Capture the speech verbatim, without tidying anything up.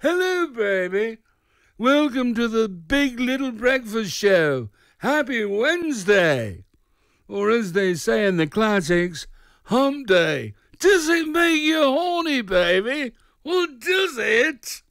Hello, baby. Welcome to the Big Little Breakfast Show. Happy Wednesday. Or as they say in the classics, hump day. Does it make you horny, baby? Or does it?